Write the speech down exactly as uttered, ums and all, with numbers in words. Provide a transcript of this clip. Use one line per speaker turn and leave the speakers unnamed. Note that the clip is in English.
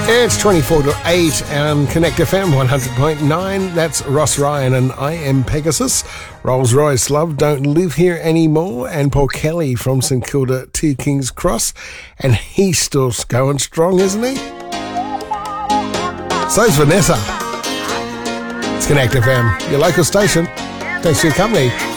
It's twenty-four to eight on Connect F M one hundred point nine. That's Ross Ryan and I Am Pegasus. Rolls Royce, Love Don't Live Here Anymore. And Paul Kelly from St Kilda to King's Cross. And he's still going strong, isn't he? So's Vanessa. It's Connect F M, your local station. Thanks for your company.